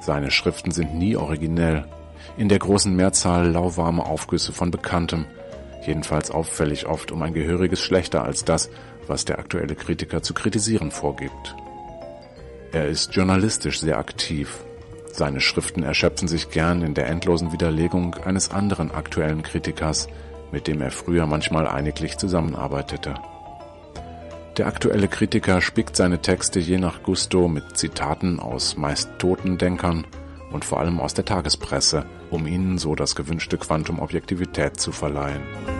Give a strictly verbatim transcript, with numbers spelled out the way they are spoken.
Seine Schriften sind nie originell, in der großen Mehrzahl lauwarme Aufgüsse von Bekanntem, jedenfalls auffällig oft um ein Gehöriges schlechter als das, was der aktuelle Kritiker zu kritisieren vorgibt. Er ist journalistisch sehr aktiv. Seine Schriften erschöpfen sich gern in der endlosen Widerlegung eines anderen aktuellen Kritikers, mit dem er früher manchmal einiglich zusammenarbeitete. Der aktuelle Kritiker spickt seine Texte je nach Gusto mit Zitaten aus meist toten Denkern und vor allem aus der Tagespresse, um ihnen so das gewünschte Quantum Objektivität zu verleihen.